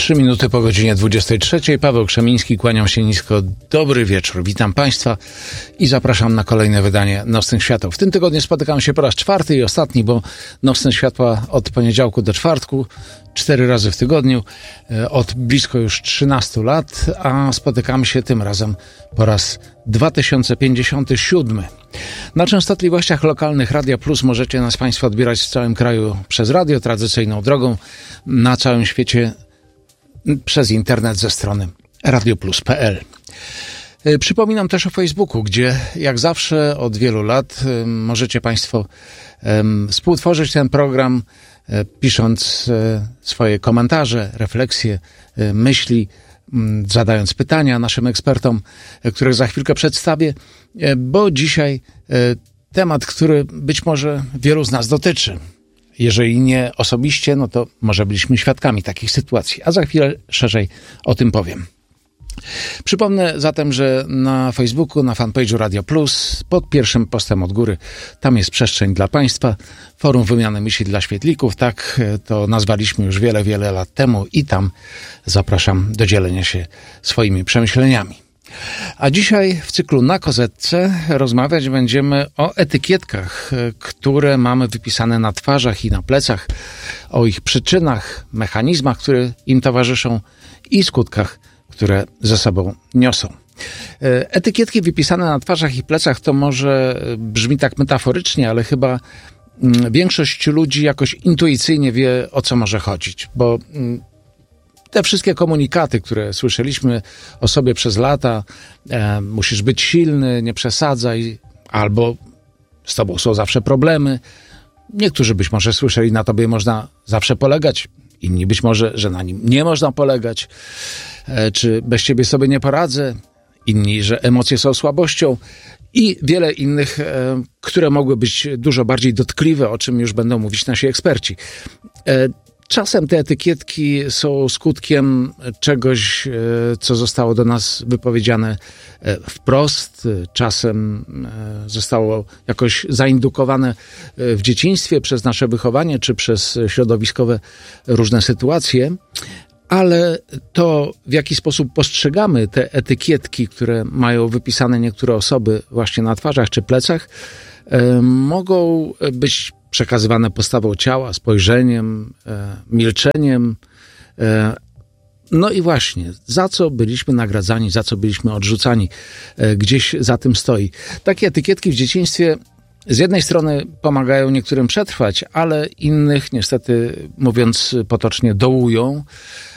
3 minuty po godzinie 23. Paweł Krzemiński, kłaniam się nisko. Dobry wieczór. Witam Państwa i zapraszam na kolejne wydanie Nocnych Świateł. W tym tygodniu spotykam się po raz 4. i ostatni, bo Nocne Światła od poniedziałku do czwartku, 4 razy w tygodniu, od blisko już 13 lat, a spotykamy się tym razem po raz 2057. Na częstotliwościach lokalnych Radia Plus możecie nas Państwo odbierać w całym kraju przez radio, tradycyjną drogą, na całym świecie przez internet ze strony radioplus.pl. Przypominam też o Facebooku, gdzie jak zawsze od wielu lat możecie Państwo współtworzyć ten program, pisząc swoje komentarze, refleksje, myśli, zadając pytania naszym ekspertom, których za chwilkę przedstawię, bo dzisiaj temat, który być może wielu z nas dotyczy. Jeżeli nie osobiście, no to może byliśmy świadkami takich sytuacji, a za chwilę szerzej o tym powiem. Przypomnę zatem, że na Facebooku, na fanpage'u Radio Plus, pod pierwszym postem od góry, tam jest przestrzeń dla Państwa, forum wymiany myśli dla świetlików, tak to nazwaliśmy już wiele lat temu i tam zapraszam do dzielenia się swoimi przemyśleniami. A dzisiaj w cyklu Na Kozetce rozmawiać będziemy o etykietkach, które mamy wypisane na twarzach i na plecach, o ich przyczynach, mechanizmach, które im towarzyszą i skutkach, które ze sobą niosą. Etykietki wypisane na twarzach i plecach to może brzmi tak metaforycznie, ale chyba większość ludzi jakoś intuicyjnie wie, o co może chodzić, bo te wszystkie komunikaty, które słyszeliśmy o sobie przez lata, musisz być silny, nie przesadzaj, albo z tobą są zawsze problemy. Niektórzy być może słyszeli, na tobie można zawsze polegać, inni być może, że na nim nie można polegać, czy bez ciebie sobie nie poradzę, inni, że emocje są słabością i wiele innych, które mogły być dużo bardziej dotkliwe, o czym już będą mówić nasi eksperci. Czasem te etykietki są skutkiem czegoś, co zostało do nas wypowiedziane wprost, czasem zostało jakoś zaindukowane w dzieciństwie przez nasze wychowanie, czy przez środowiskowe różne sytuacje, ale to, w jaki sposób postrzegamy te etykietki, które mają wypisane niektóre osoby właśnie na twarzach czy plecach, mogą być przekazywane postawą ciała, spojrzeniem, milczeniem. No i właśnie, za co byliśmy nagradzani, za co byliśmy odrzucani, gdzieś za tym stoi. Takie etykietki w dzieciństwie z jednej strony pomagają niektórym przetrwać, ale innych niestety, mówiąc potocznie, dołują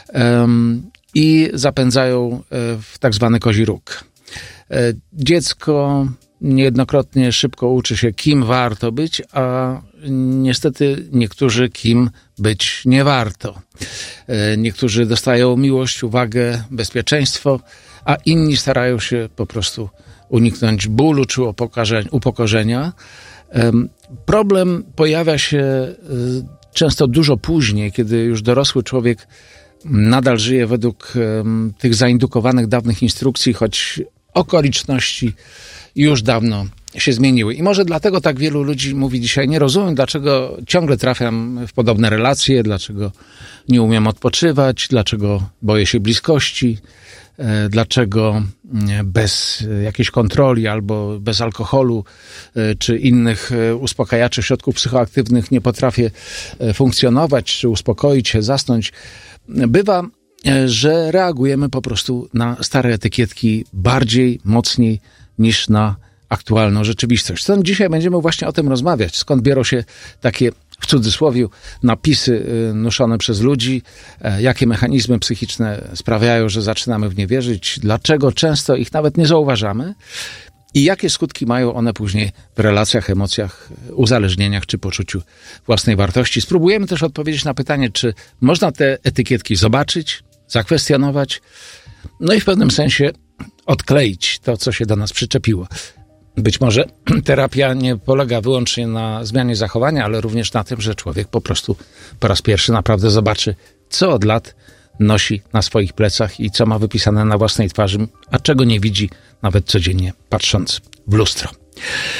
i zapędzają w tak zwany kozi róg. Dziecko niejednokrotnie szybko uczy się, kim warto być, a niestety niektórzy kim być nie warto. Niektórzy dostają miłość, uwagę, bezpieczeństwo, a inni starają się po prostu uniknąć bólu czy upokorzenia. Problem pojawia się często dużo później, kiedy już dorosły człowiek nadal żyje według tych zaindukowanych dawnych instrukcji, choć okoliczności już dawno się zmieniły. I może dlatego tak wielu ludzi mówi dzisiaj, nie rozumiem, dlaczego ciągle trafiam w podobne relacje, dlaczego nie umiem odpoczywać, dlaczego boję się bliskości, dlaczego bez jakiejś kontroli albo bez alkoholu czy innych uspokajaczy, środków psychoaktywnych nie potrafię funkcjonować, czy uspokoić się, zasnąć. Bywa, że reagujemy po prostu na stare etykietki bardziej, mocniej niż na aktualną rzeczywistość. Stąd dzisiaj będziemy właśnie o tym rozmawiać. Skąd biorą się takie, w cudzysłowie, napisy noszone przez ludzi, jakie mechanizmy psychiczne sprawiają, że zaczynamy w nie wierzyć, dlaczego często ich nawet nie zauważamy i jakie skutki mają one później w relacjach, emocjach, uzależnieniach czy poczuciu własnej wartości. Spróbujemy też odpowiedzieć na pytanie, czy można te etykietki zobaczyć, zakwestionować, no i w pewnym sensie odkleić to, co się do nas przyczepiło. Być może terapia nie polega wyłącznie na zmianie zachowania, ale również na tym, że człowiek po prostu po raz pierwszy naprawdę zobaczy, co od lat nosi na swoich plecach i co ma wypisane na własnej twarzy, a czego nie widzi nawet codziennie patrząc w lustro.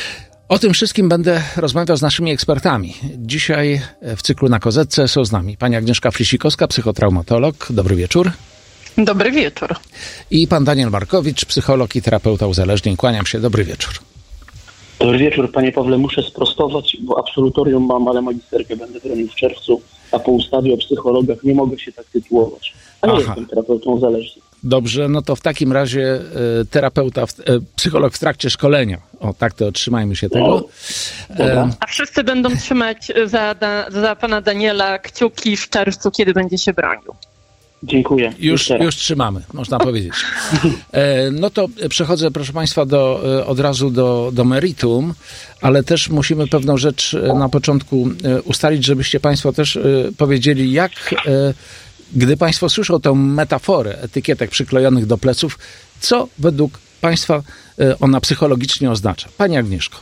O tym wszystkim będę rozmawiał z naszymi ekspertami. Dzisiaj w cyklu Na Kozetce są z nami pani Agnieszka Flisikowska, psychotraumatolog. Dobry wieczór. Dobry wieczór. I pan Daniel Markowicz, psycholog i terapeuta uzależnień. Kłaniam się. Dobry wieczór. Dobry wieczór, panie Pawle. Muszę sprostować, bo absolutorium mam, ale magisterkę będę bronił w czerwcu, a po ustawie o psychologach nie mogę się tak tytułować. Ale jestem terapeutą uzależnień. Dobrze, no to w takim razie psycholog w trakcie szkolenia. O, tak to trzymajmy się tego. A wszyscy będą trzymać za pana Daniela kciuki w czerwcu, kiedy będzie się bronił. Dziękuję. Już trzymamy, można powiedzieć. No to przechodzę, proszę państwa, od razu do meritum, ale też musimy pewną rzecz na początku ustalić, żebyście państwo też powiedzieli, jak... Gdy państwo słyszą tę metaforę etykietek przyklejonych do pleców, co według państwa ona psychologicznie oznacza? Pani Agnieszko.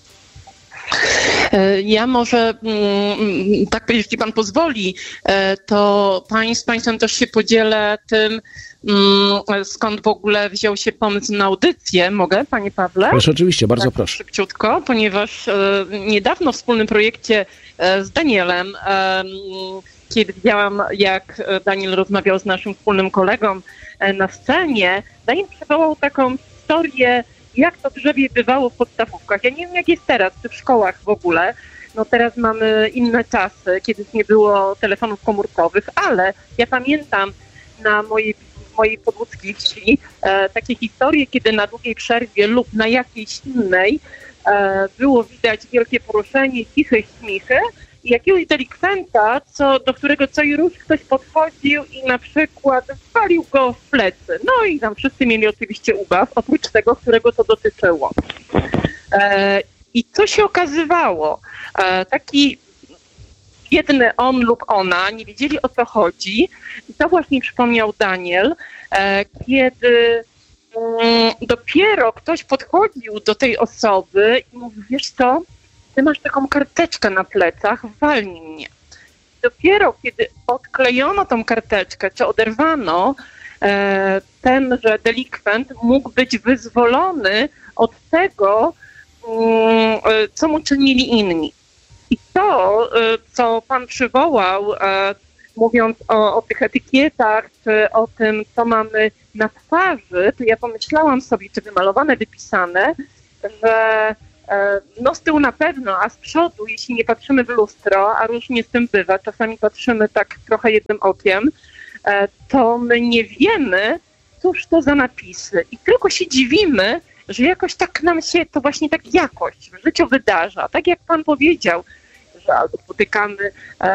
Ja może, tak jeśli pan pozwoli, to z państwem też się podzielę tym, skąd w ogóle wziął się pomysł na audycję. Mogę, panie Pawle? Proszę, oczywiście, bardzo tak, proszę. Szybciutko, ponieważ niedawno w wspólnym projekcie z Danielem, kiedy widziałam, jak Daniel rozmawiał z naszym wspólnym kolegą na scenie, Daniel przywołał taką historię, jak to drzewie bywało w podstawówkach. Ja nie wiem, jak jest teraz, czy w szkołach w ogóle. No teraz mamy inne czasy, kiedy nie było telefonów komórkowych, ale ja pamiętam na mojej podłódzkiej wsi takie historie, kiedy na długiej przerwie lub na jakiejś innej było widać wielkie poruszenie, ciche śmichy i jakiegoś delikwenta, do którego co i rusz ktoś podchodził i na przykład walił go w plecy. No i tam wszyscy mieli oczywiście ubaw, oprócz tego, którego to dotyczyło. I co się okazywało? Taki biedny on lub ona nie wiedzieli, o co chodzi. I to właśnie przypomniał Daniel, kiedy dopiero ktoś podchodził do tej osoby i mówił, wiesz co, ty masz taką karteczkę na plecach, walnij mnie. Dopiero kiedy odklejono tą karteczkę, czy oderwano, tenże delikwent mógł być wyzwolony od tego, co mu czynili inni. I to, co pan przywołał, mówiąc o tych etykietach, czy o tym, co mamy na twarzy, to ja pomyślałam sobie, czy wymalowane, wypisane, że no z tyłu na pewno, a z przodu, jeśli nie patrzymy w lustro, a różnie z tym bywa, czasami patrzymy tak trochę jednym okiem, to my nie wiemy, cóż to za napisy. I tylko się dziwimy, że jakoś tak nam się to właśnie tak jakoś w życiu wydarza. Tak jak pan powiedział, że albo spotykamy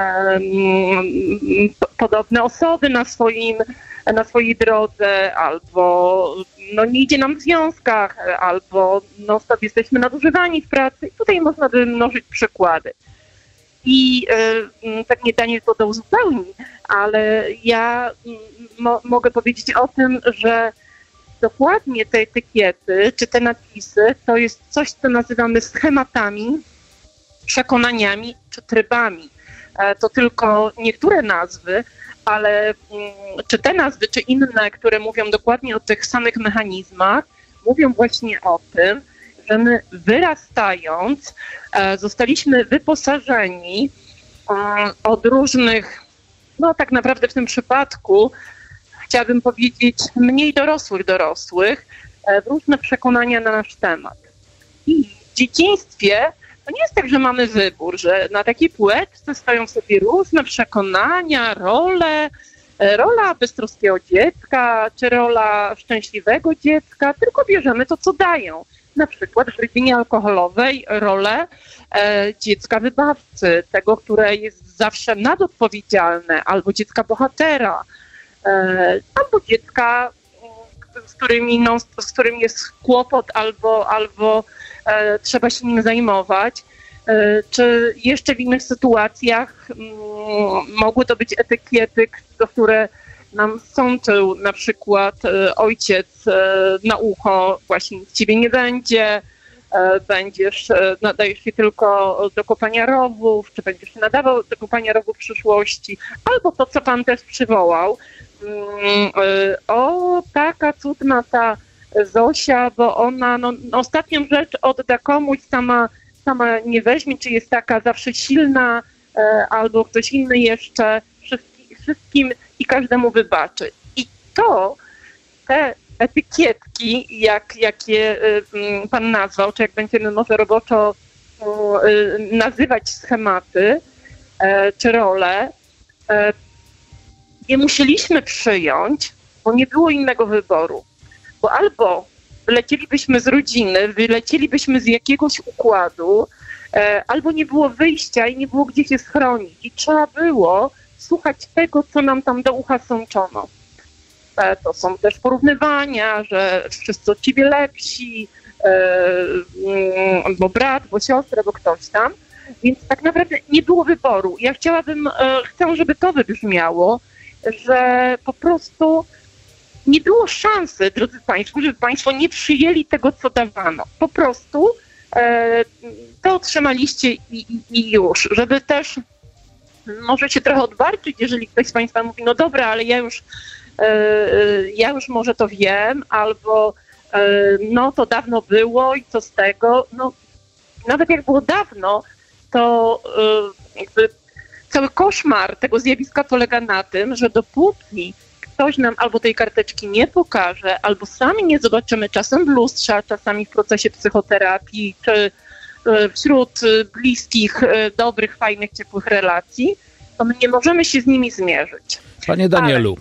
podobne osoby na swojej drodze, albo no nie idzie nam w związkach, albo no sobie jesteśmy nadużywani w pracy. I tutaj można by mnożyć przykłady. I pewnie Daniel to uzupełni, ale ja mogę powiedzieć o tym, że dokładnie te etykiety, czy te napisy, to jest coś, co nazywamy schematami, przekonaniami, czy trybami. To tylko niektóre nazwy, ale czy te nazwy, czy inne, które mówią dokładnie o tych samych mechanizmach, mówią właśnie o tym, że my wyrastając zostaliśmy wyposażeni od różnych, no tak naprawdę w tym przypadku chciałabym powiedzieć mniej dorosłych w różne przekonania na nasz temat. I w dzieciństwie to nie jest tak, że mamy wybór, że na takiej półeczce stoją sobie różne przekonania, rola beztroskiego dziecka, czy rola szczęśliwego dziecka, tylko bierzemy to, co dają. Na przykład w rodzinie alkoholowej rolę dziecka wybawcy, tego, które jest zawsze nadodpowiedzialne, albo dziecka bohatera, albo dziecka, z którym jest kłopot, albo trzeba się nim zajmować, czy jeszcze w innych sytuacjach mogły to być etykiety, które nam sączył na przykład ojciec na ucho, właśnie nic ciebie nie będzie, nadajesz się tylko do kopania rowów, czy będziesz się nadawał do kopania rowów w przyszłości, albo to, co pan też przywołał, o taka cudna ta Zosia, bo ona ostatnią rzecz odda komuś, sama sama nie weźmie, czy jest taka zawsze silna, albo ktoś inny jeszcze wszystkim i każdemu wybaczy. I te etykietki, jakie pan nazwał, czy jak będziemy może roboczo nazywać schematy, czy role, nie musieliśmy przyjąć, bo nie było innego wyboru. Bo albo wylecielibyśmy z rodziny, wylecielibyśmy z jakiegoś układu, albo nie było wyjścia i nie było gdzie się schronić. I trzeba było słuchać tego, co nam tam do ucha sączono. To są też porównywania, że wszyscy od ciebie lepsi, bo brat, bo siostra, bo ktoś tam. Więc tak naprawdę nie było wyboru. Ja chcę, żeby to wybrzmiało, że po prostu nie było szansy, drodzy Państwo, żeby Państwo nie przyjęli tego, co dawano. Po prostu to otrzymaliście i już. Żeby też może się trochę odbarczyć, jeżeli ktoś z Państwa mówi, no dobra, ale ja już może to wiem, albo no to dawno było i co z tego. No, nawet jak było dawno, to jakby cały koszmar tego zjawiska polega na tym, że dopóki ktoś nam albo tej karteczki nie pokaże, albo sami nie zobaczymy, czasem w lustrze, a czasami w procesie psychoterapii, czy wśród bliskich, dobrych, fajnych, ciepłych relacji, to my nie możemy się z nimi zmierzyć. Panie Danielu,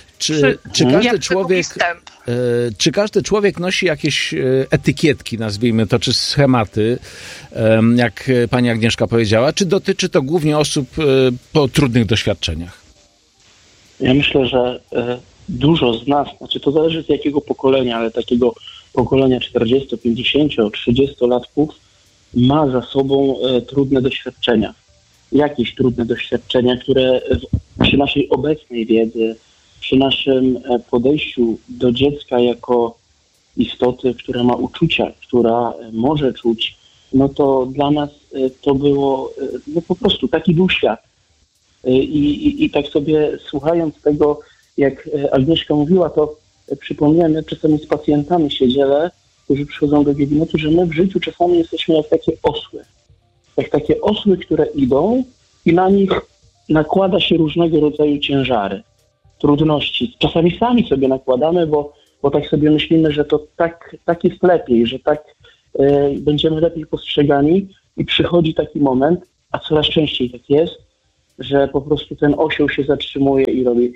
czy każdy człowiek nosi jakieś etykietki, nazwijmy to, czy schematy, jak pani Agnieszka powiedziała, czy dotyczy to głównie osób po trudnych doświadczeniach? Ja myślę, że dużo z nas, znaczy to zależy z jakiego pokolenia, ale takiego pokolenia 40, 50, 30-latków ma za sobą trudne doświadczenia. Jakieś trudne doświadczenia, które przy naszej obecnej wiedzy, przy naszym podejściu do dziecka jako istoty, która ma uczucia, która może czuć, no to dla nas to było no po prostu taki był świat. I tak sobie słuchając tego, jak Agnieszka mówiła, to przypomniałem, jak czasami z pacjentami się dzielę, którzy przychodzą do gabinetu, że my w życiu czasami jesteśmy jak takie osły. Jak takie osły, które idą i na nich nakłada się różnego rodzaju ciężary, trudności. Czasami sami sobie nakładamy, bo tak sobie myślimy, że to tak jest lepiej, że tak będziemy lepiej postrzegani i przychodzi taki moment, a coraz częściej tak jest, że po prostu ten osioł się zatrzymuje i robi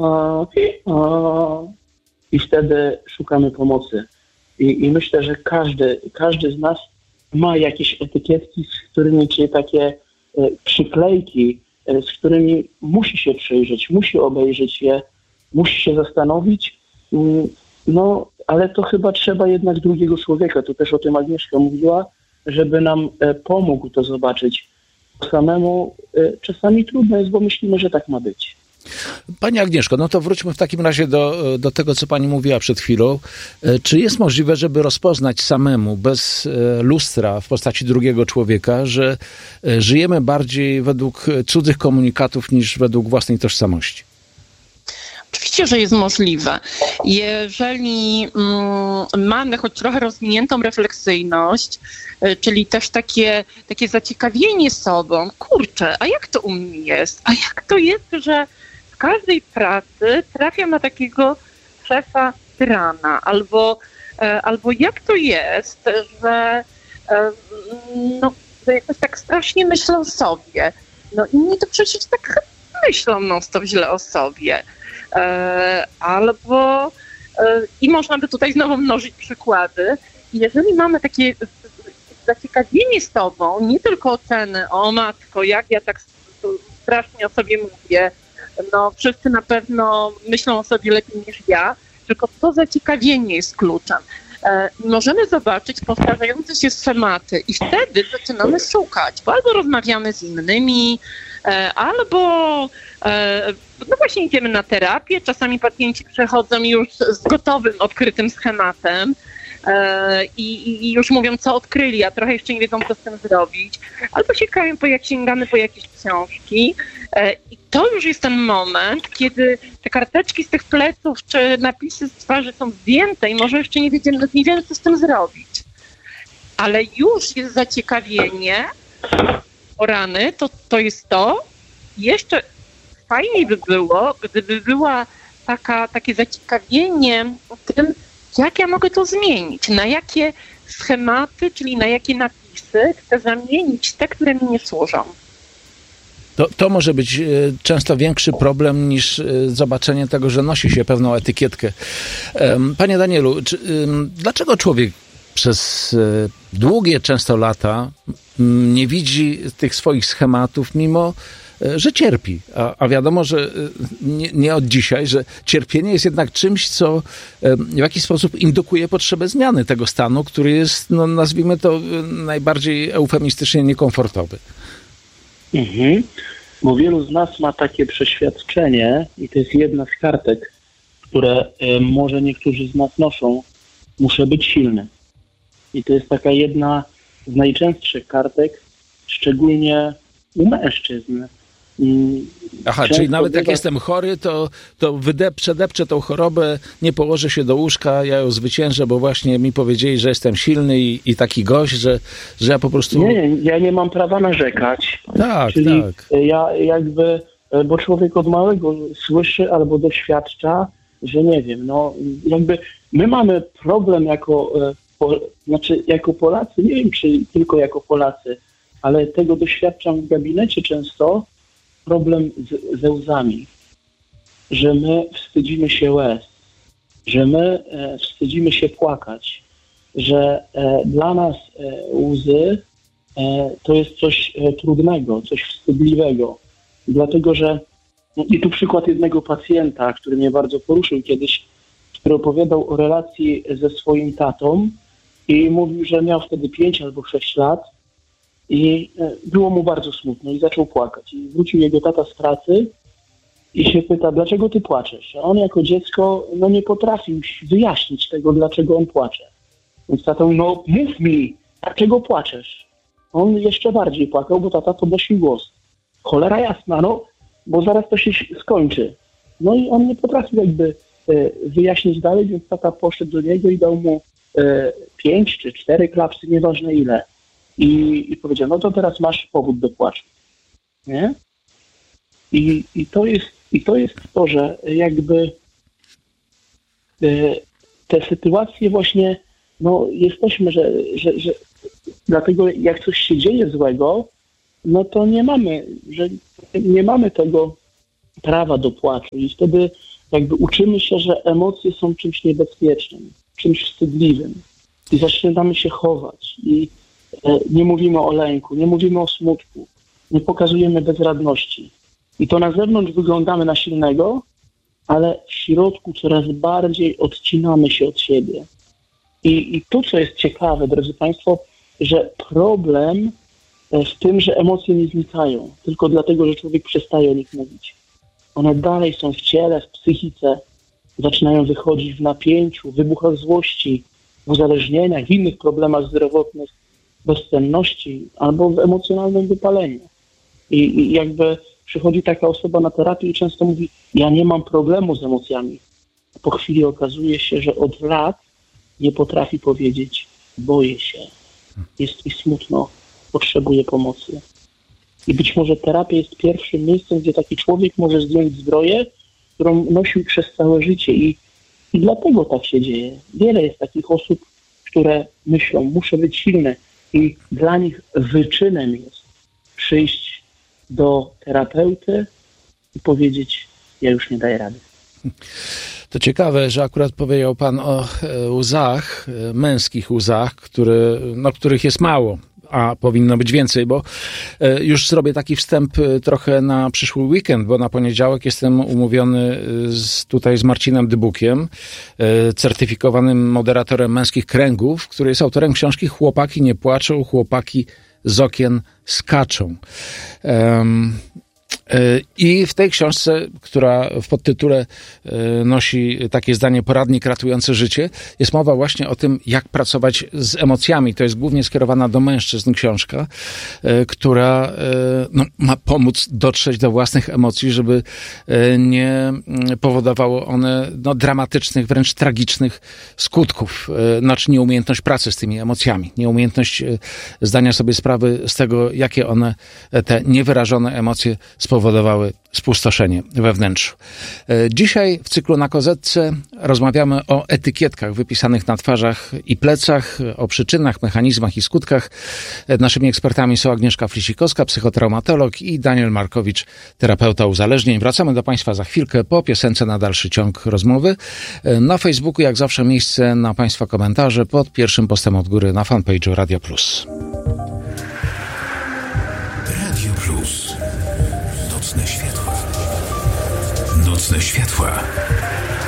i wtedy szukamy pomocy. I myślę, że każdy z nas ma jakieś etykietki, z którymi, czy takie przyklejki, z którymi musi się przyjrzeć, musi obejrzeć je, musi się zastanowić. No, ale to chyba trzeba jednak drugiego człowieka, tu też o tym Agnieszka mówiła, żeby nam pomógł to zobaczyć. Samemu czasami trudno jest, bo myślimy, że tak ma być. Pani Agnieszko, no to wróćmy w takim razie do tego, co pani mówiła przed chwilą. Czy jest możliwe, żeby rozpoznać samemu, bez lustra w postaci drugiego człowieka, że żyjemy bardziej według cudzych komunikatów niż według własnej tożsamości? Oczywiście, że jest możliwe. Jeżeli mamy choć trochę rozwiniętą refleksyjność, czyli też takie zaciekawienie sobą, kurczę, a jak to u mnie jest? A jak to jest, że w każdej pracy trafiam na takiego szefa tyrana? Albo jak to jest, że jakoś tak strasznie myślę o sobie. No inni to przecież tak myślą non-stop źle o sobie. I można by tutaj znowu mnożyć przykłady. Jeżeli mamy takie zaciekawienie z tobą, nie tylko oceny, o matko, jak ja tak strasznie o sobie mówię, no wszyscy na pewno myślą o sobie lepiej niż ja, tylko to zaciekawienie jest kluczem. Możemy zobaczyć powtarzające się schematy i wtedy zaczynamy szukać, bo albo rozmawiamy z innymi, albo no właśnie idziemy na terapię. Czasami pacjenci przychodzą już z gotowym, odkrytym schematem i już mówią, co odkryli, a trochę jeszcze nie wiedzą, co z tym zrobić. Albo sięgamy po jakieś książki i to już jest ten moment, kiedy te karteczki z tych pleców czy napisy z twarzy są zdjęte i może jeszcze nie wiemy, co z tym zrobić. ale już jest zaciekawienie, o rany, to jest to. Jeszcze fajniej by było, gdyby była takie zaciekawienie tym, jak ja mogę to zmienić, na jakie schematy, czyli na jakie napisy chcę zamienić te, które mi nie służą. To może być często większy problem niż zobaczenie tego, że nosi się pewną etykietkę. Panie Danielu, dlaczego człowiek przez długie często lata nie widzi tych swoich schematów, mimo że cierpi? A wiadomo, że nie od dzisiaj, że cierpienie jest jednak czymś, co w jakiś sposób indukuje potrzebę zmiany tego stanu, który jest, no nazwijmy to, najbardziej eufemistycznie niekomfortowy. Mhm. Bo wielu z nas ma takie przeświadczenie i to jest jedna z kartek, które może niektórzy z nas noszą. Muszę być silny. I to jest taka jedna z najczęstszych kartek, szczególnie u mężczyzn. Aha, czyli nawet jak jestem chory, to przedepczę tą chorobę, nie położę się do łóżka, ja ją zwyciężę, bo właśnie mi powiedzieli, że jestem silny i taki gość, że ja po prostu... Ja nie mam prawa narzekać. Tak, czyli tak. Ja jakby, bo człowiek od małego słyszy albo doświadcza, że nie wiem, no jakby my mamy problem jako Polacy, nie wiem czy tylko jako Polacy, ale tego doświadczam w gabinecie często, problem ze łzami, że my wstydzimy się łez, że my wstydzimy się płakać, że dla nas łzy to jest coś trudnego, coś wstydliwego. Dlatego, że i tu przykład jednego pacjenta, który mnie bardzo poruszył kiedyś, który opowiadał o relacji ze swoim tatą i mówił, że miał wtedy 5 albo 6 lat i było mu bardzo smutno i zaczął płakać. I wrócił jego tata z pracy i się pyta, dlaczego ty płaczesz? A on jako dziecko nie potrafił wyjaśnić tego, dlaczego on płacze. Więc tata mówi, mów mi, dlaczego płaczesz? On jeszcze bardziej płakał, bo tata podnosił głos. Cholera jasna, bo zaraz to się skończy. No i on nie potrafił jakby wyjaśnić dalej, więc tata poszedł do niego i dał mu 5 czy 4 klapsy, nieważne ile. I powiedział, no to teraz masz powód do płaczu. Nie? I to jest to, że jakby te sytuacje właśnie, jesteśmy, że dlatego jak coś się dzieje złego, no to nie mamy tego prawa do płaczu i wtedy jakby uczymy się, że emocje są czymś niebezpiecznym, czymś wstydliwym i zaczynamy się chować i nie mówimy o lęku, nie mówimy o smutku, nie pokazujemy bezradności. I to na zewnątrz wyglądamy na silnego, ale w środku coraz bardziej odcinamy się od siebie. I tu, co jest ciekawe, drodzy Państwo, że problem w tym, że emocje nie znikają, tylko dlatego, że człowiek przestaje o nich mówić. One dalej są w ciele, w psychice, zaczynają wychodzić w napięciu, wybuchach złości, w uzależnieniach, w innych problemach zdrowotnych, bezsenności albo w emocjonalnym wypaleniu. I jakby przychodzi taka osoba na terapię i często mówi, ja nie mam problemu z emocjami. Po chwili okazuje się, że od lat nie potrafi powiedzieć, boję się, jest mi smutno, potrzebuję pomocy. I być może terapia jest pierwszym miejscem, gdzie taki człowiek może zdjąć zbroję, którą nosił przez całe życie. I dlatego tak się dzieje. Wiele jest takich osób, które myślą, muszę być silny. I dla nich wyczynem jest przyjść do terapeuty i powiedzieć, ja już nie daję rady. To ciekawe, że akurat powiedział Pan o łzach, męskich łzach, których jest mało, a powinno być więcej, bo już zrobię taki wstęp trochę na przyszły weekend, bo na poniedziałek jestem umówiony tutaj z Marcinem Dybukiem, certyfikowanym moderatorem Męskich Kręgów, który jest autorem książki Chłopaki nie płaczą, chłopaki z okien skaczą. I w tej książce, która w podtytule nosi takie zdanie "Poradnik ratujący życie", jest mowa właśnie o tym, jak pracować z emocjami. To jest głównie skierowana do mężczyzn książka, która ma pomóc dotrzeć do własnych emocji, żeby nie powodowało one dramatycznych, wręcz tragicznych skutków. Znaczy nieumiejętność pracy z tymi emocjami, nieumiejętność zdania sobie sprawy z tego, jakie one, te niewyrażone emocje spowodowały spustoszenie we wnętrzu. Dzisiaj w cyklu Na kozetce rozmawiamy o etykietkach wypisanych na twarzach i plecach, o przyczynach, mechanizmach i skutkach. Naszymi ekspertami są Agnieszka Flisikowska, psychotraumatolog, i Daniel Markowicz, terapeuta uzależnień. Wracamy do Państwa za chwilkę po piosence na dalszy ciąg rozmowy. Na Facebooku jak zawsze miejsce na Państwa komentarze pod pierwszym postem od góry na fanpage'u Radio Plus. Radio Plus. Nocne światła. Nocne światła.